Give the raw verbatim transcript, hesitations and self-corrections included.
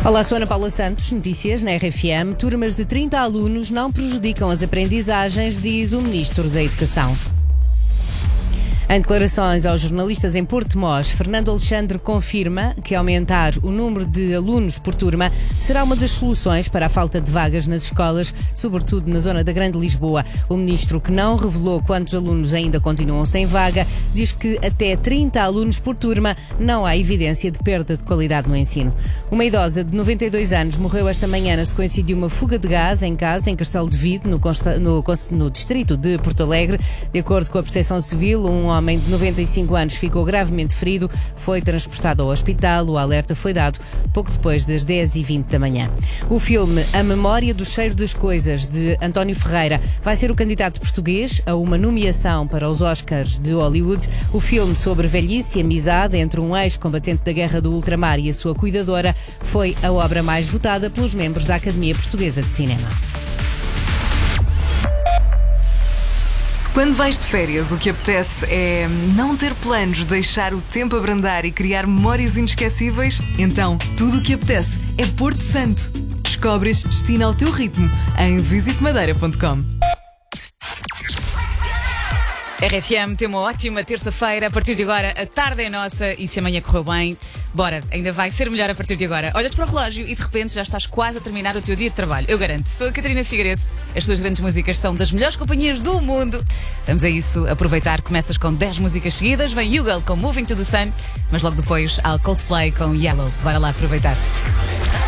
Olá, sou Ana Paula Santos, notícias na R F M. Turmas de trinta alunos não prejudicam as aprendizagens, diz o Ministro da Educação. Em declarações aos jornalistas em Portimós, Fernando Alexandre confirma que aumentar o número de alunos por turma será uma das soluções para a falta de vagas nas escolas, sobretudo na zona da Grande Lisboa. O ministro, que não revelou quantos alunos ainda continuam sem vaga, diz que até trinta alunos por turma não há evidência de perda de qualidade no ensino. Uma idosa de noventa e dois anos morreu esta manhã na sequência de uma fuga de gás em casa, em Castelo de Vide, no, Consta- no, no distrito de Porto Alegre. De acordo com a Proteção Civil, um homem de noventa e cinco anos ficou gravemente ferido, foi transportado ao hospital. O alerta foi dado pouco depois das dez e vinte da manhã. O filme A Memória do Cheiro das Coisas, de António Ferreira, vai ser o candidato português a uma nomeação para os Oscars de Hollywood. O filme sobre velhice e amizade entre um ex-combatente da Guerra do Ultramar e a sua cuidadora foi a obra mais votada pelos membros da Academia Portuguesa de Cinema. Quando vais de férias, o que apetece é não ter planos, deixar o tempo abrandar e criar memórias inesquecíveis? Então, tudo o que apetece é Porto Santo. Descobre este destino ao teu ritmo em visite madeira ponto com. R F M tem uma ótima terça-feira. A partir de agora, a tarde é nossa e se amanhã correu bem, bora, ainda vai ser melhor a partir de agora. Olhas para o relógio e de repente já estás quase a terminar o teu dia de trabalho. Eu garanto. Sou a Catarina Figueiredo. As tuas grandes músicas são das melhores companhias do mundo. Vamos a isso, aproveitar. Começas com dez músicas seguidas. Vem Yugal com Moving to the Sun, mas logo depois há Coldplay com Yellow. Bora lá aproveitar.